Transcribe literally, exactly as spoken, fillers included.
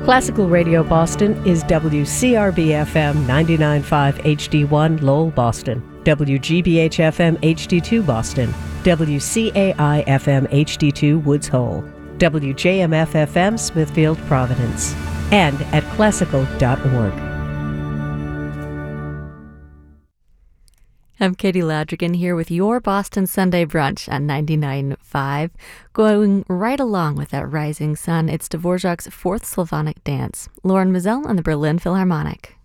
Classical Radio Boston is W C R B F M ninety-nine point five H D one Lowell, Boston, W G B H F M H D two Boston, W C A I F M H D two Woods Hole, W J M F F M Smithfield, Providence, and at classical dot org. I'm Katie Ladrigan here with your Boston Sunday Brunch on ninety-nine point five. Going right along with that rising sun, it's Dvorak's Fourth Slavonic Dance, Lauren Mizell and the Berlin Philharmonic.